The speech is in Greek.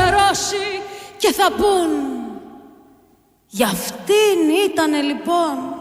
ξημερώσει και θα πούν «Γι' αυτήν ήτανε λοιπόν».